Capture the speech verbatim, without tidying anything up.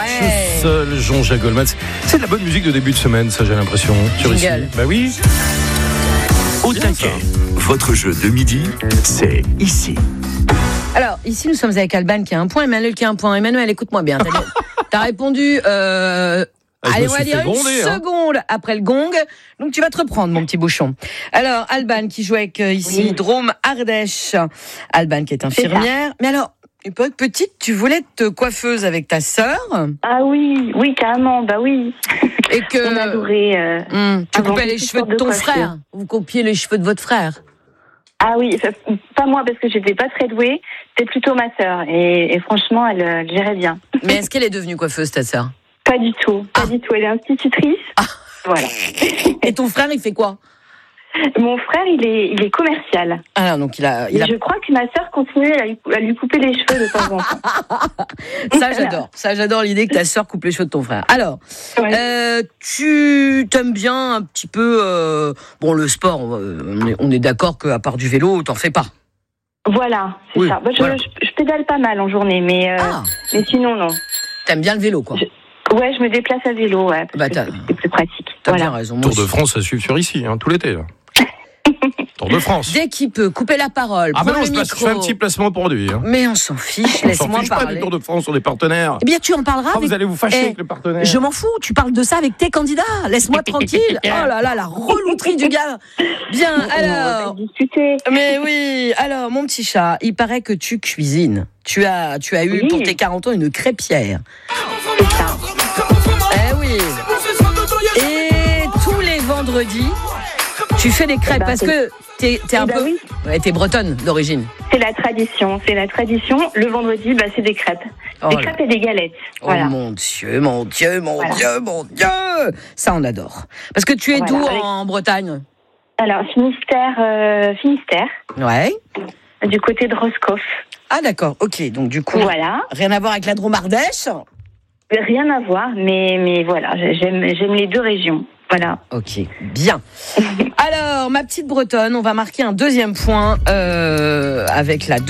Je seul, Jean-Jacques Goldman. C'est de la bonne musique de début de semaine, ça j'ai l'impression. Sur ici. Bah oui. Au taquet, votre jeu de midi, c'est ici. Alors, ici, nous sommes avec Alban qui a un point, Emmanuel qui a un point. Emmanuel, écoute-moi bien. T'as, t'as répondu, euh, ah, allez, on va dire gronder, une hein. seconde après le gong. Donc, tu vas te reprendre, mon petit bouchon. Alors, Alban qui joue avec euh, ici oui. Drôme Ardèche. Alban qui est infirmière. C'est Mais alors, une petite, tu voulais être coiffeuse avec ta sœur. Ah oui, oui, carrément, bah oui. Et que. On adorait. Euh, mmh, tu coupais les cheveux de ton de frère. Vous coupiez les cheveux de votre frère. Ah oui, ça, pas moi parce que j'étais pas très douée, c'était plutôt ma sœur et, et franchement elle, elle gérait bien. Mais est-ce qu'elle est devenue coiffeuse ta sœur? Pas du tout, pas ah. du tout, elle est institutrice. Ah. Voilà. Et ton frère il fait quoi? Mon frère il est, il est commercial. Ah donc il a, il a... Je crois que ma sœur continue à lui, à lui couper les cheveux de temps en temps. Ça j'adore, ça j'adore l'idée que ta sœur coupe les cheveux de ton frère. Alors, ouais. euh, tu t'aimes bien un petit peu, euh, bon le sport, on est, on est d'accord qu'à part du vélo, t'en fais pas. Voilà, c'est oui, ça. Bah, je, voilà. je, je pédale pas mal en journée, mais, euh, ah. mais sinon non. T'aimes bien le vélo quoi? je... Ouais, je me déplace à vélo, ouais, parce bah, que c'est plus pratique. T'as voilà. bien raison. Tour de France à suivre sur ici, hein, tout l'été. Là. Tour de France. Dès qu'il peut, couper la parole. Ah bah non, je, place, je fais un petit placement de produit. Hein. Mais on s'en fiche, on laisse-moi s'en fiche parler. Pas du Tour de France sur les partenaires. Eh bien, tu en parleras. Ah, avec... Vous allez vous fâcher eh, avec les partenaires. Je m'en fous, tu parles de ça avec tes candidats. Laisse-moi tranquille. Oh là là, la relouterie du gars. Bien, alors. Mais oui, alors, mon petit chat, il paraît que tu cuisines. Tu as, tu as eu oui. pour tes quarante ans une crêpière. C'est ça. Eh oui. Et tous les vendredis, tu fais des crêpes, eh ben, parce que t'es, t'es un eh ben peu... Oui. Ouais, t'es bretonne d'origine. C'est la tradition, c'est la tradition. Le vendredi, bah, c'est des crêpes. Oh des là. crêpes et des galettes. Voilà. Oh mon Dieu, mon Dieu, mon voilà. Dieu, mon Dieu. Ça, on adore. Parce que tu es voilà, d'où avec... en Bretagne? Alors, Finistère, euh, Finistère. Ouais. Du côté de Roscoff. Ah d'accord, ok. Donc du coup, voilà. Rien à voir avec la Drôme Ardèche? Rien à voir, mais, mais voilà, j'aime, j'aime les deux régions. Voilà. Ok, bien. Alors, ma petite bretonne, on va marquer un deuxième point euh, avec la